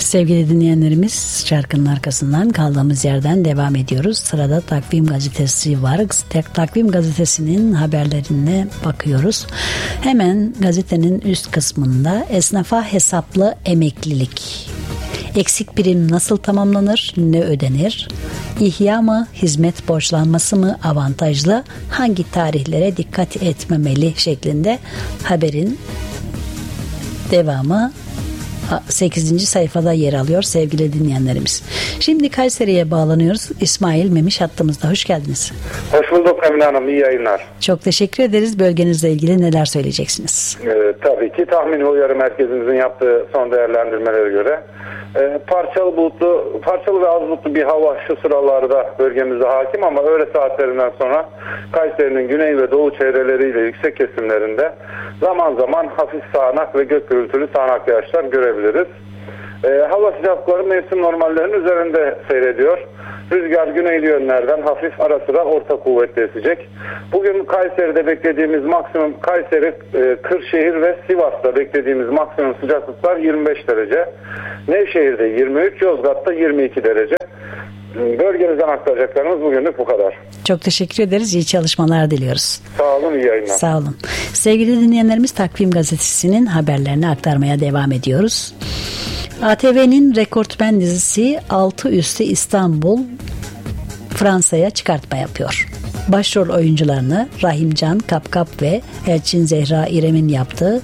Sevgili dinleyenlerimiz, şarkının arkasından kaldığımız yerden devam ediyoruz. Sırada Takvim Gazetesi var. Takvim Gazetesi'nin haberlerine bakıyoruz. Hemen gazetenin üst kısmında esnafa hesaplı emeklilik. Eksik prim nasıl tamamlanır, ne ödenir? İhya mı, hizmet borçlanması mı avantajlı? Hangi tarihlere dikkat etmemeli şeklinde haberin devamı 8. sayfada yer alıyor sevgili dinleyenlerimiz. Şimdi Kayseri'ye bağlanıyoruz. İsmail Memiş hattımızda. Hoş geldiniz. Hoş bulduk Emine Hanım. İyi yayınlar. Çok teşekkür ederiz. Bölgenizle ilgili neler söyleyeceksiniz? Tabii ki tahmin uyarı merkezimizin yaptığı son değerlendirmelere göre parçalı ve az bulutlu bir hava şu sıralarda bölgemizde hakim ama öğle saatlerinden sonra Kayseri'nin güney ve doğu çevreleriyle yüksek kesimlerinde zaman zaman hafif sağanak ve gök gürültülü sağanak yağışlar görebiliriz. Hava sıcaklıkları mevsim normallerinin üzerinde seyrediyor. Rüzgar güneyli yönlerden hafif ara sıra orta kuvvetle esecek. Bugün Kayseri'de beklediğimiz maksimum, Kayseri, Kırşehir ve Sivas'ta beklediğimiz maksimum sıcaklıklar 25 derece. Nevşehir'de 23, Yozgat'ta 22 derece. Bölgemizden aktaracaklarımız bugünlük bu kadar. Çok teşekkür ederiz. İyi çalışmalar diliyoruz. Sağ olun, iyi yayınlar. Sağ olun. Sevgili dinleyenlerimiz, Takvim Gazetesi'nin haberlerini aktarmaya devam ediyoruz. ATV'nin rekortmen dizisi Altı Üstü İstanbul Fransa'ya çıkartma yapıyor. Başrol oyuncularını Rahimcan Kapkap ve Elçin Zehra İrem'in yaptığı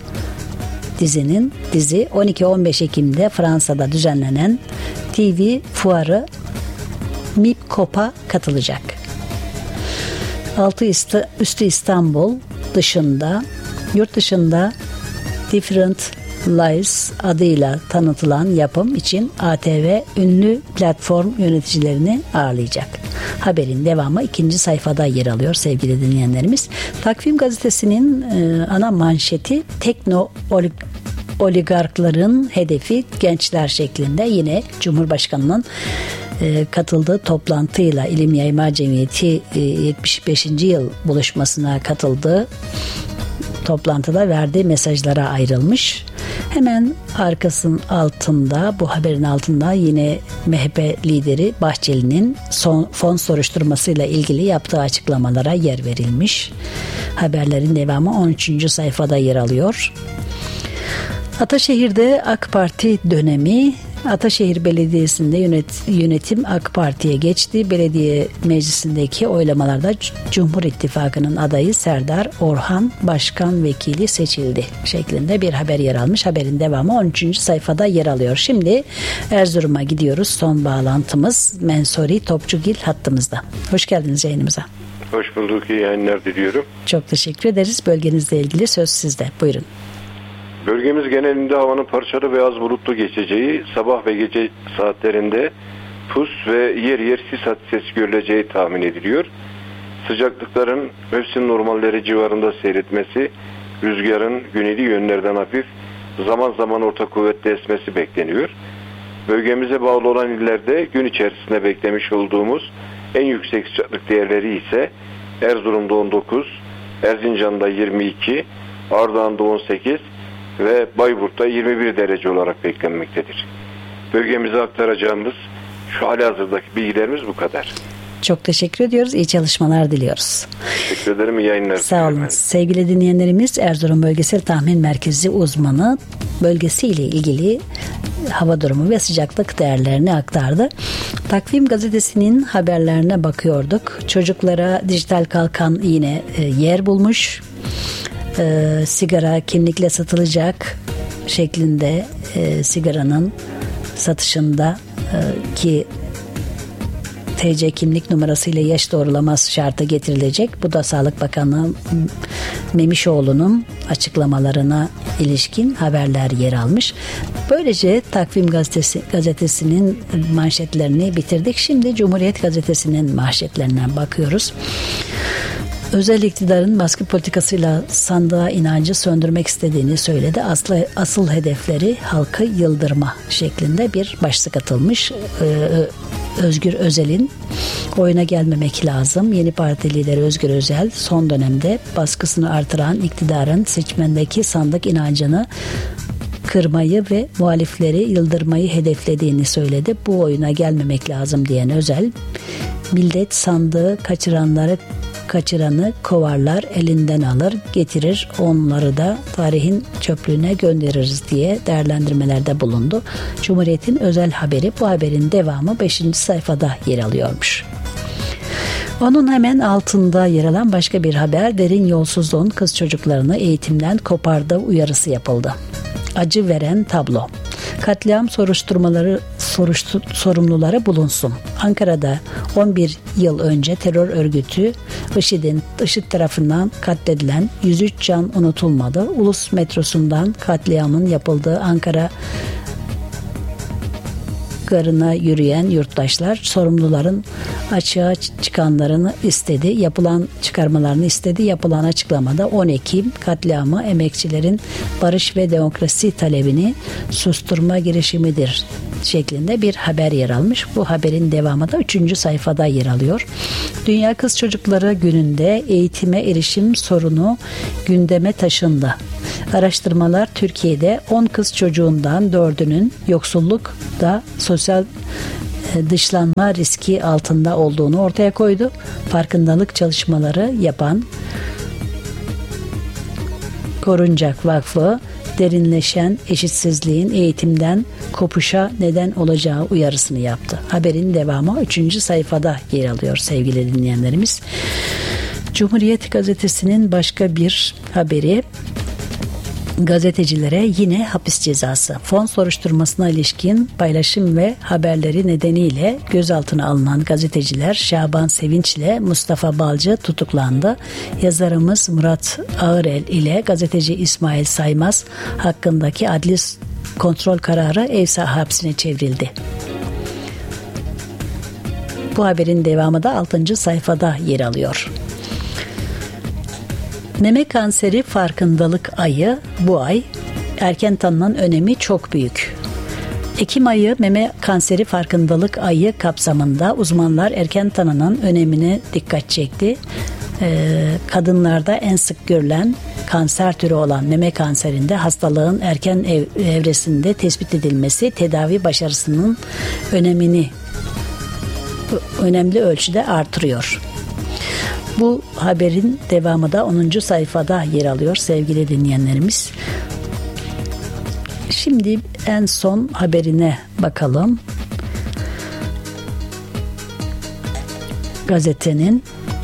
dizi 12-15 Ekim'de Fransa'da düzenlenen TV fuarı MIPCOP'a katılacak. Altı Üstü İstanbul dışında, yurt dışında Different Lives adıyla tanıtılan yapım için ATV ünlü platform yöneticilerini ağırlayacak. Haberin devamı 2. sayfada yer alıyor sevgili dinleyenlerimiz. Takvim Gazetesi'nin ana manşeti tekno oligarkların hedefi gençler şeklinde, yine Cumhurbaşkanı'nın katıldığı toplantıyla İlim Yayma Cemiyeti 75. yıl buluşmasına katıldığı toplantıda verdiği mesajlara ayrılmış. Hemen arkasının altında, bu haberin altında yine MHP lideri Bahçeli'nin fon soruşturmasıyla ilgili yaptığı açıklamalara yer verilmiş. Haberlerin devamı 13. sayfada yer alıyor. Ataşehir'de AK Parti dönemi. Ataşehir Belediyesi'nde yönetim AK Parti'ye geçti. Belediye meclisindeki oylamalarda Cumhur İttifakı'nın adayı Serdar Orhan başkan vekili seçildi şeklinde bir haber yer almış. Haberin devamı 13. sayfada yer alıyor. Şimdi Erzurum'a gidiyoruz. Son bağlantımız Mensuri Topçugil hattımızda. Hoş geldiniz yayınımıza. Hoş bulduk. İyi yayınlar diliyorum. Çok teşekkür ederiz. Bölgenizle ilgili söz sizde. Buyurun. Bölgemiz genelinde havanın parçalı ve az bulutlu geçeceği, sabah ve gece saatlerinde pus ve yer yer sis hadisesi görüleceği tahmin ediliyor. Sıcaklıkların mevsim normalleri civarında seyretmesi, rüzgarın güneyli yönlerden hafif, zaman zaman orta kuvvetle esmesi bekleniyor. Bölgemize bağlı olan illerde gün içerisinde beklemiş olduğumuz en yüksek sıcaklık değerleri ise Erzurum'da 19, Erzincan'da 22, Ardahan'da 18 ve Bayburt'ta 21 derece olarak beklenmektedir. Bölgemize aktaracağımız şu halihazırdaki bilgilerimiz bu kadar. Çok teşekkür ediyoruz. İyi çalışmalar diliyoruz. Teşekkür ederim. İyi yayınlar. Sağ olun. Sevgili dinleyenlerimiz, Erzurum Bölgesel Tahmin Merkezi uzmanı bölgesiyle ilgili hava durumu ve sıcaklık değerlerini aktardı. Takvim Gazetesi'nin haberlerine bakıyorduk. Çocuklara dijital kalkan yine yer bulmuş. Sigara kimlikle satılacak şeklinde sigaranın satışında ki TC kimlik numarasıyla yaş doğrulaması şartı getirilecek. Bu da Sağlık Bakanı Memişoğlu'nun açıklamalarına ilişkin haberler yer almış. Böylece Takvim Gazetesi'nin manşetlerini bitirdik. Şimdi Cumhuriyet Gazetesi'nin manşetlerine bakıyoruz. Özel iktidarın baskı politikasıyla sandığa inancı söndürmek istediğini söyledi. Asıl hedefleri halkı yıldırma şeklinde bir başlık atılmış. Özgür Özel'in oyuna gelmemek lazım. Yeni Parti lideri Özgür Özel son dönemde baskısını artıran iktidarın seçmendeki sandık inancını kırmayı ve muhalifleri yıldırmayı hedeflediğini söyledi. Bu oyuna gelmemek lazım diyen Özel, millet sandığı kaçıranı kovarlar, elinden alır, getirir, onları da tarihin çöplüğüne göndeririz diye değerlendirmelerde bulundu. Cumhuriyet'in özel haberi, bu haberin devamı 5. sayfada yer alıyormuş. Onun hemen altında yer alan başka bir haber, derin yolsuzluğun kız çocuklarını eğitimden kopardığı uyarısı yapıldı. Acı veren tablo. Katliam sorumluları bulunsun. Ankara'da 11 yıl önce terör örgütü IŞİD tarafından katledilen 103 can unutulmadı. Ulus metrosundan katliamın yapıldığı Ankara garına yürüyen yurttaşlar sorumluların açığa çıkanlarını istedi. Çıkarmalarını istedi. Yapılan açıklamada 10 Ekim katliamı emekçilerin barış ve demokrasi talebini susturma girişimidir şeklinde bir haber yer almış. Bu haberin devamı da 3. sayfada yer alıyor. Dünya Kız Çocukları Günü'nde eğitime erişim sorunu gündeme taşındı. Araştırmalar Türkiye'de 10 kız çocuğundan 4'ünün yoksullukta sosyal dışlanma riski altında olduğunu ortaya koydu. Farkındalık çalışmaları yapan Koruncak Vakfı, derinleşen eşitsizliğin eğitimden kopuşa neden olacağı uyarısını yaptı. Haberin devamı 3. sayfada yer alıyor sevgili dinleyenlerimiz. Cumhuriyet Gazetesi'nin başka bir haberi, gazetecilere yine hapis cezası. Fon soruşturmasına ilişkin paylaşım ve haberleri nedeniyle gözaltına alınan gazeteciler Şaban Sevinç ile Mustafa Balcı tutuklandı. Yazarımız Murat Ağırel ile gazeteci İsmail Saymaz hakkındaki adli kontrol kararı ev hapsine çevrildi. Bu haberin devamı da 6. sayfada yer alıyor. Meme kanseri farkındalık ayı bu ay, erken tanınan önemi çok büyük. Ekim ayı meme kanseri farkındalık ayı kapsamında uzmanlar erken tanınan önemine dikkat çekti. Kadınlarda en sık görülen kanser türü olan meme kanserinde hastalığın erken evresinde tespit edilmesi tedavi başarısının önemini önemli ölçüde artırıyor. Bu haberin devamı da 10. sayfada yer alıyor sevgili dinleyenlerimiz. Şimdi en son haberine bakalım. Gazetenin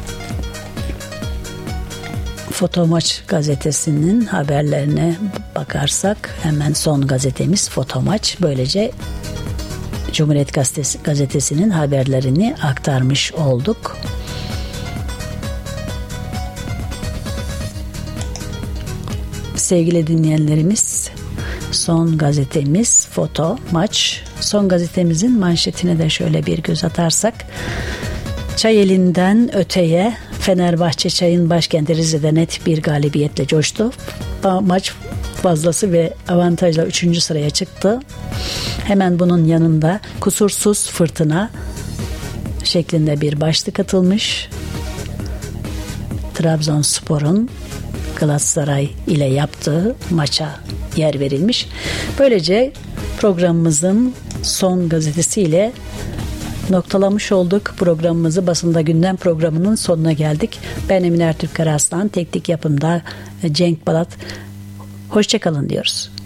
Fotomaç gazetesinin haberlerine bakarsak hemen son gazetemiz Fotomaç. Böylece Cumhuriyet Gazetesi'nin haberlerini aktarmış olduk. Sevgili dinleyenlerimiz, son gazetemiz Fotomaç. Son gazetemizin manşetine de şöyle bir göz atarsak, çay elinden öteye Fenerbahçe çayın başkenti Rize'de net bir galibiyetle coştu. Maç fazlası ve avantajla 3. sıraya çıktı. Hemen bunun yanında kusursuz fırtına şeklinde bir başlık atılmış. Trabzonspor'un Galatasaray ile yaptığı maça yer verilmiş. Böylece programımızın son gazetesiyle noktalamış olduk. Programımızı Basında Gündem programının sonuna geldik. Ben Emine Ertürk Karaslan, teknik yapımda Cenk Balat. Hoşçakalın diyoruz.